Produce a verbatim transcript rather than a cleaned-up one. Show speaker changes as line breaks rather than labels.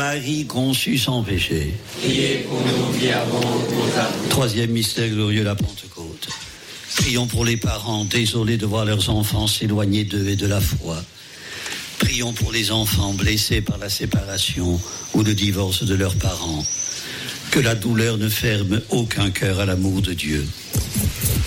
Marie conçue sans péché.
Priez pour nous qui avons recours à vous.
Troisième mystère glorieux, la Pentecôte. Prions pour les parents désolés de voir leurs enfants s'éloigner d'eux et de la foi. Prions pour les enfants blessés par la séparation ou le divorce de leurs parents. Que la douleur ne ferme aucun cœur à l'amour de Dieu.